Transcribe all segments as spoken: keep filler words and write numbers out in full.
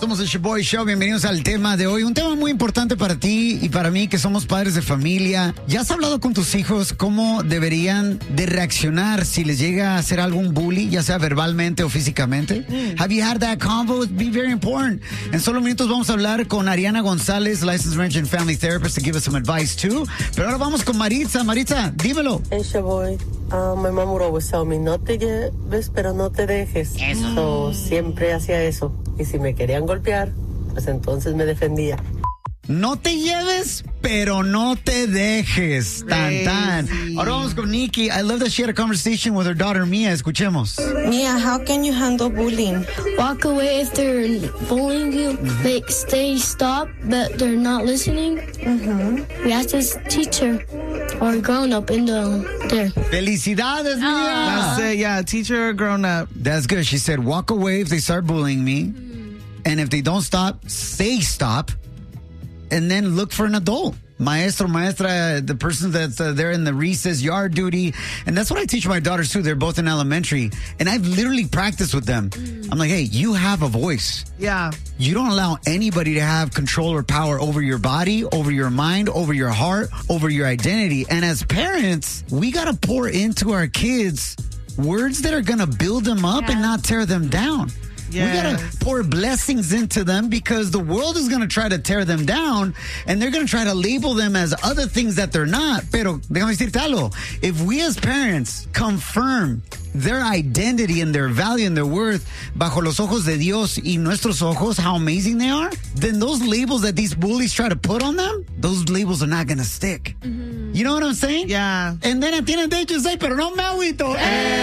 Somos el Shaboy Show, bienvenidos al tema de hoy. Un tema muy importante para ti y para mí, que somos padres de familia. ¿Ya has hablado con tus hijos cómo deberían de reaccionar si les llega a hacer algún bully, ya sea verbalmente o físicamente? Mm. Have you had that convo? It'd be very important. En solo minutos vamos a hablar con Ariana González, Licensed Marriage and Family Therapist, to give us some advice too. Pero ahora vamos con Maritza. Maritza, dímelo. Hey, Shaboy. Uh, my mom would always tell me, no te lleves, pero no te dejes. Eso. So, siempre hacía eso. Y si me querían golpear, pues entonces me defendía. No te lleves, pero no te dejes. Tan, tan. Ahora vamos con Nikki. I love that she had a conversation with her daughter, Mia. Escuchemos. Mia, how can you handle bullying? Walk away if they're bullying you. Mm-hmm. Like, stay, stop, but they're not listening. Mm-hmm. We ask this teacher or grown up in the there. Felicidades, Mia. That's it, yeah, teacher or grown up. That's good. She said, walk away if they start bullying me. Mm-hmm. And if they don't stop, say stop. And then look for an adult. Maestro, maestra, the person that's uh, there in the recess, yard duty. And that's what I teach my daughters too. They're both in elementary. And I've literally practiced with them. I'm like, hey, you have a voice. Yeah. You don't allow anybody to have control or power over your body, over your mind, over your heart, over your identity. And as parents, we got to pour into our kids words that are going to build them up yeah. and not tear them down. Yes. We gotta pour blessings into them because the world is gonna try to tear them down and they're gonna try to label them as other things that they're not. Pero, déjame decirte algo. If we as parents confirm their identity and their value and their worth bajo los ojos de Dios y nuestros ojos, how amazing they are, then those labels that these bullies try to put on them, those labels are not gonna stick. Mm-hmm. You know what I'm saying? Yeah. And then at the end of the day, you say, pero no me agüito.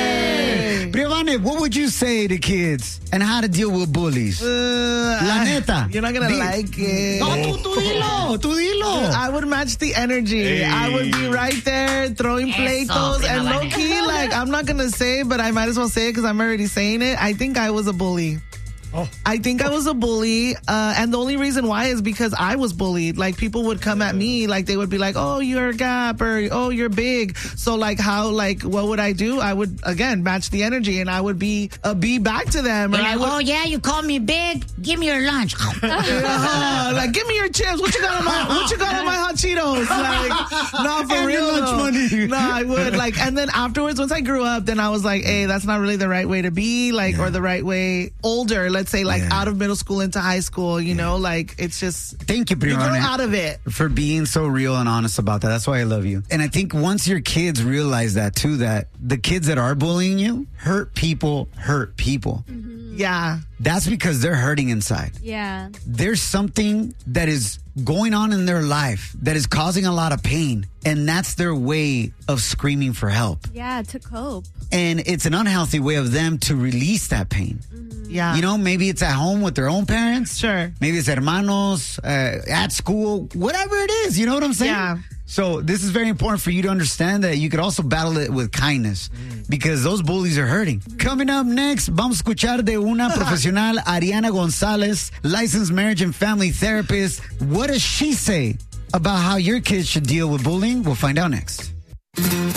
Hey! Priovane, what would you say to kids and how to deal with bullies? Uh, La neta. You're not gonna Di- like it. No, tú, tú dilo, tú dilo. I would match the energy. Hey. I would be right there throwing pleitos and low key, like, I'm not gonna say, but I might as well say it because I'm already saying it. I think I was a bully. Oh. I think I was a bully, uh, and the only reason why is because I was bullied. Like, people would come at me, like, they would be like, oh, you're a gap, or, oh, you're big. So, like, how, like, what would I do? I would, again, match the energy, and I would be a be back to them. Or like, I would, oh, yeah, you call me big? Give me your lunch. uh, like, give me your chips. What you got on my, what you got on my hot Cheetos? Like, no, for and real. Your lunch money. No, I would. Like, and then afterwards, once I grew up, then I was like, hey, that's not really the right way to be, like, yeah. or the right way older. Let's say, like, yeah. out of middle school into high school, you yeah. know, like, it's just, thank you, you grow Brianna, out of it. For being so real and honest about that. That's why I love you. And I think once your kids realize that too, that the kids that are bullying you, hurt people, hurt people. Mm-hmm. Yeah. That's because they're hurting inside. Yeah. There's something that is going on in their life that is causing a lot of pain. And that's their way of screaming for help. Yeah, to cope. And it's an unhealthy way of them to release that pain. Mm-hmm. Yeah. You know, maybe it's at home with their own parents. Sure. Maybe it's hermanos, uh, at school, whatever it is. You know what I'm saying? Yeah. So this is very important for you to understand that you could also battle it with kindness because those bullies are hurting. Coming up next, vamos a escuchar de una profesional, Ariana González, licensed marriage and family therapist. What does she say about how your kids should deal with bullying? We'll find out next.